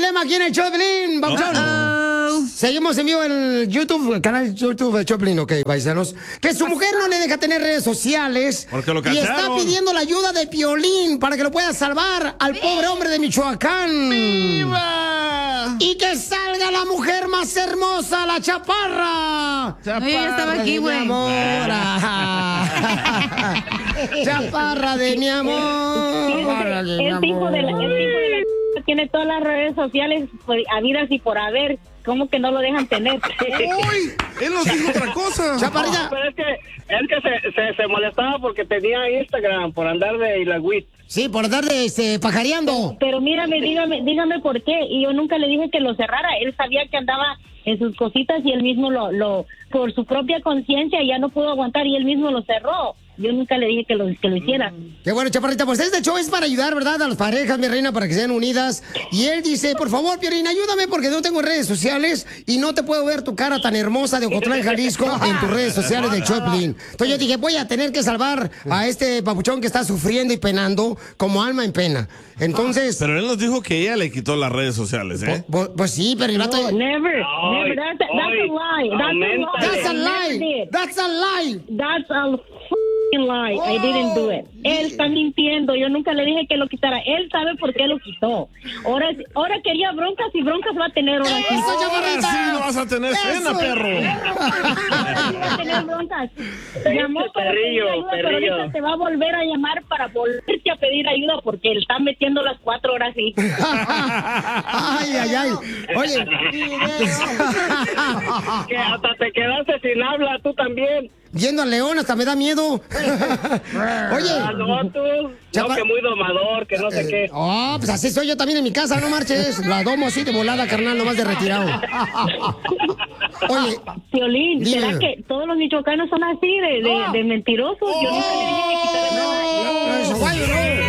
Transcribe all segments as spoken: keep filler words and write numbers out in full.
dilema aquí en el show de Piolín. Vamos a ver. Seguimos en vivo en el YouTube, el canal YouTube de Choplin, ok, paisanos. Que su mujer no le deja tener redes sociales. Porque lo y está cacharon. pidiendo la ayuda de Piolín para que lo pueda salvar al pobre hombre de Michoacán. ¡Viva! Y que salga la mujer más hermosa, la chaparra. No, yo ya estaba aquí, de güey. mi amor. Chaparra de mi amor. Chaparra de mi El tipo de la, el tipo de la tiene todas las redes sociales pues, habidas y por haber. ¿Cómo que no lo dejan tener? ¡Uy! Él nos dijo otra cosa. Chaparrita. No, pero es que, es que se, se, se molestaba porque tenía Instagram por andar de Ilagüit. Sí, por andar de este, pajareando. Pero mírame, dígame, dígame por qué. Y yo nunca le dije que lo cerrara. Él sabía que andaba en sus cositas y él mismo lo, lo por su propia conciencia ya no pudo aguantar y él mismo lo cerró. Yo nunca le dije que lo, que lo hiciera. Qué bueno, Chaparrita, pues este show es para ayudar, ¿verdad? A las parejas, mi reina, para que sean unidas. Y él dice, por favor, Piolín, ayúdame porque no tengo redes sociales y no te puedo ver tu cara tan hermosa de Ocotlán, Jalisco, en tus redes sociales de Choplin. Entonces yo dije, voy a tener que salvar a este papuchón que está sufriendo y penando como alma en pena. Entonces... Pero él nos dijo que ella le quitó las redes sociales, ¿eh? Pues, pues sí, pero el vato... No, never, never. That's a, that's a lie. That's a lie. That's a lie. That's a lie. That's a f***ing lie. I didn't do it. Él está mintiendo. Yo nunca le dije que lo quitara. Él sabe por qué lo quitó. Ahora, ahora quería broncas y broncas va a tener ahora sí. ¡Eso, Chaparrita! Sí, no vas a tener cena, Eso. perro. Va a tener broncas. Llamó para pedir Perrillo, ayuda, pero perrillo. ahorita te va a volver a llamar para volverte a pedir ayuda porque él está metiendo las cuatro horas y... Ay, ay, ay. Oye. Que hasta te quedaste sin habla, tú también. Yendo a León hasta me da miedo. Oye. Ah, no, tú. No, Chapa- que muy domador, que no sé qué. Oh, pues así soy yo también en mi casa, no marches. La domo así de volada, carnal, nomás de retirado. Oye, Piolín, Dime. ¿será que todos los michoacanos son así de, de, de mentirosos? Yo nunca le dije que quitara nada. eso, guayo,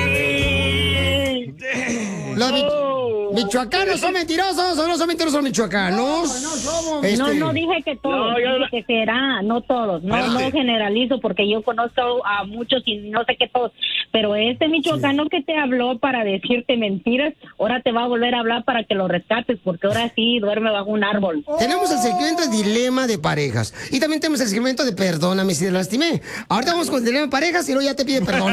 no. Los mi- Oh. michoacanos son mentirosos o no son mentirosos los michoacanos. No, somos. No, no dije que todos, No, yo- dije que será, no todos, no, no Espérate. generalizo porque yo conozco a muchos y no sé qué todos, pero este michoacano que te habló para decirte mentiras, ahora te va a volver a hablar para que lo rescates porque ahora sí duerme bajo un árbol. Tenemos el segmento de dilema de parejas. Y también tenemos el segmento de perdóname si te lastimé. Ahorita vamos con el dilema de parejas y luego ya te pide perdón.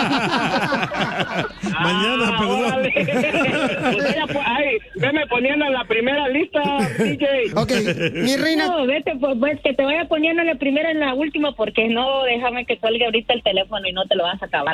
Mañana, Ah, perdón. órale. Pues mira, pues, ay, veme poniendo en la primera lista, D J. Ok, mi reina. No, vete, pues, pues, que te vaya poniendo en la primera y en la última porque no, déjame que cuelgue ahorita el teléfono y no te lo vas a acabar.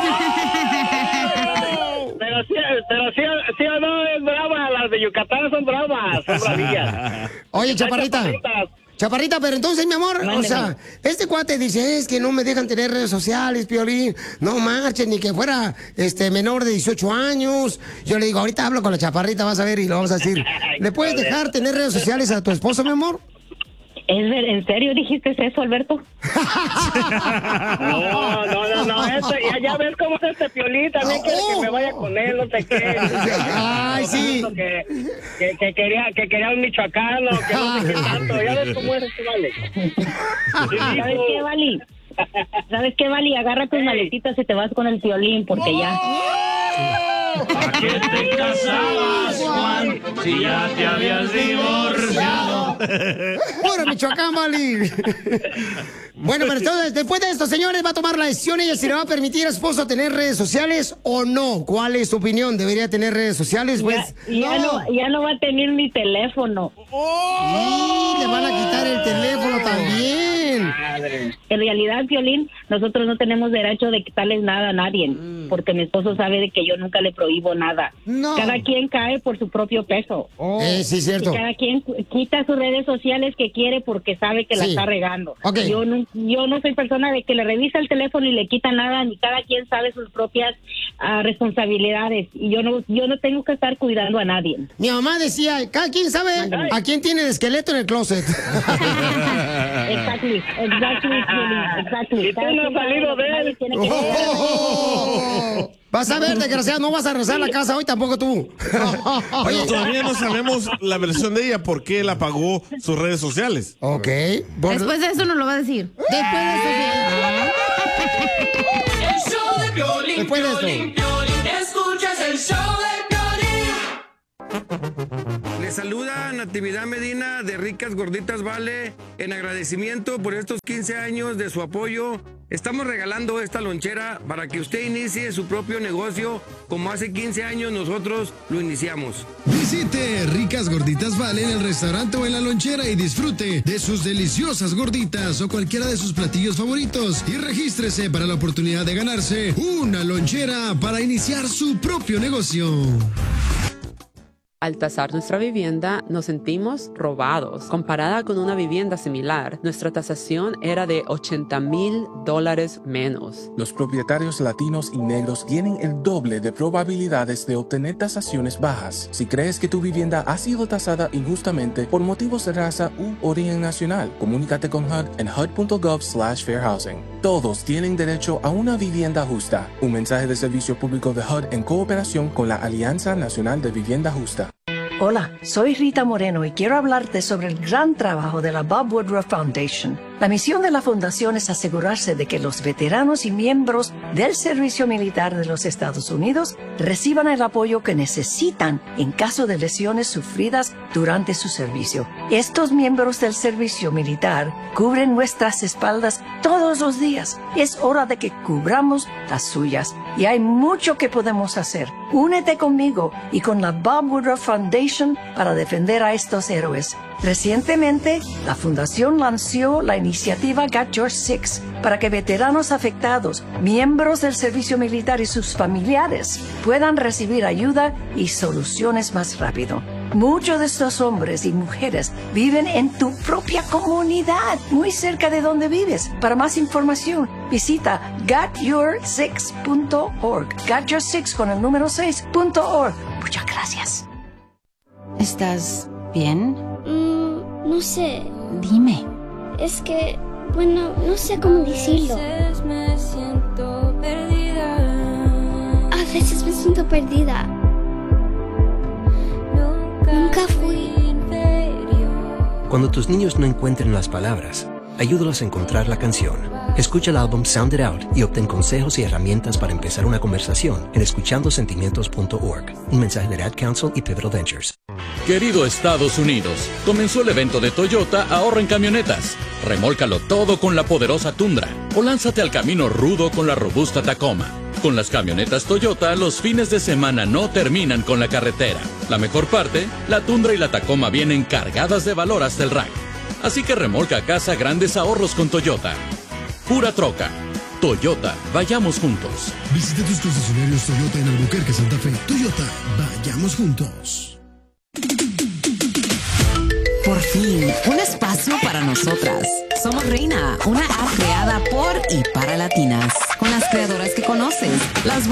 Pero sí, pero sí, sí o no es brava, las de Yucatán son bravas, son bravillas. Oye, Chaparrita. Chaparritas. Chaparrita, pero entonces, mi amor, o Mándeme. sea, este cuate dice, es que no me dejan tener redes sociales, Piolín, no marchen, ni que fuera este menor de dieciocho años. Yo le digo, ahorita hablo con la Chaparrita, vas a ver, y lo vamos a decir. ¿Le puedes dejar tener redes sociales a tu esposo, mi amor? ¿Es ver- ¿En serio dijiste eso, Alberto? No, no, no, no, este, ya, ya ves cómo es este Piolín, también quiere que me vaya con él, no sé qué. Ay, sí. Que, que, que quería, que quería un michoacano, que no sé qué tanto, ya ves cómo es este vale. ¿Sabes qué, Vali? ¿Sabes qué, Vali? Agarra tus maletitas y te vas con el Piolín porque ya... ¿Para qué te casabas, Juan, si ya te habías divorciado? ¡Puro Michoacán, Vali! Bueno, pero entonces, después de esto, señores, va a tomar la decisión ella si le va a permitir a su esposo tener redes sociales o no. ¿Cuál es tu opinión? ¿Debería tener redes sociales? Pues, Ya, ya no. ya no va a tener mi teléfono. Sí, le van a quitar el teléfono también. En realidad, Piolín, nosotros no tenemos derecho de quitarles nada a nadie, porque mi esposo sabe de que yo nunca le prohíbo nada. No. Cada quien cae por su propio peso. Eh, sí, cierto. Y cada quien cu- quita sus redes sociales que quiere porque sabe que la Sí. está regando. Ok. Yo no, yo no soy persona de que le revisa el teléfono y le quita nada, ni cada quien sabe sus propias ah, responsabilidades. Y yo no, yo no tengo que estar cuidando a nadie. Mi mamá decía, cada quien sabe a quién tiene de esqueleto en el closet. Exactly, exactly, Piolín, exactly. Y tú Cada no has quien sabe salido lo que de él. nadie tiene que hacer. Oh. Vas a ver, desgraciado, no vas a regresar a la casa hoy tampoco tú. Pero todavía no sabemos la versión de ella, por qué él apagó sus redes sociales. Ok. Por- Después de eso no lo va a decir. Después de El show de Piolín, Después de esto. Piolín, Piolín, escuchas el show de Piolín. Les saluda Natividad Medina de Ricas Gorditas Vale en agradecimiento por estos quince años de su apoyo. Estamos regalando esta lonchera para que usted inicie su propio negocio como hace quince años nosotros lo iniciamos. Visite Ricas Gorditas Vale en el restaurante o en la lonchera y disfrute de sus deliciosas gorditas o cualquiera de sus platillos favoritos y regístrese para la oportunidad de ganarse una lonchera para iniciar su propio negocio. Al tasar nuestra vivienda, nos sentimos robados. Comparada con una vivienda similar, nuestra tasación era de ochenta mil dólares menos. Los propietarios latinos y negros tienen el doble de probabilidades de obtener tasaciones bajas. Si crees que tu vivienda ha sido tasada injustamente por motivos de raza u origen nacional, comunícate con H U D en H U D punto gov slash fair housing. Todos tienen derecho a una vivienda justa. Un mensaje de servicio público de H U D en cooperación con la Alianza Nacional de Vivienda Justa. Hola, soy Rita Moreno y quiero hablarte sobre el gran trabajo de la Bob Woodruff Foundation. La misión de la fundación es asegurarse de que los veteranos y miembros del servicio militar de los Estados Unidos reciban el apoyo que necesitan en caso de lesiones sufridas durante su servicio. Estos miembros del servicio militar cubren nuestras espaldas todos los días. Es hora de que cubramos las suyas y hay mucho que podemos hacer. Únete conmigo y con la Bob Woodruff Foundation para defender a estos héroes. Recientemente, la Fundación lanzó la iniciativa Got Your Six para que veteranos afectados, miembros del servicio militar y sus familiares puedan recibir ayuda y soluciones más rápido. Muchos de estos hombres y mujeres viven en tu propia comunidad, muy cerca de donde vives. Para más información, visita got your six punto org. Got Your Six con el número seis punto org. Muchas gracias. ¿Estás bien? Mm, no sé. Dime. Es que, bueno, no sé cómo decirlo. A veces me siento perdida. A veces me siento perdida. Nunca fui. Cuando tus niños no encuentren las palabras, ayúdalos a encontrar la canción. Escucha el álbum Sound It Out y obtén consejos y herramientas para empezar una conversación en escuchando sentimientos punto org. Un mensaje de Ad Council y Pivotal Ventures. Querido Estados Unidos, comenzó el evento de Toyota Ahorra en Camionetas. Remólcalo todo con la poderosa Tundra o lánzate al camino rudo con la robusta Tacoma. Con las camionetas Toyota, los fines de semana no terminan con la carretera. La mejor parte, la Tundra y la Tacoma vienen cargadas de valor hasta el rack. Así que remolca a casa grandes ahorros con Toyota. Pura troca. Toyota, vayamos juntos. Visita tus concesionarios Toyota en Albuquerque, Santa Fe. Toyota, vayamos juntos. Por fin, un espacio para nosotras. Somos Reina, una app creada por y para latinas, con las creadoras que conoces, las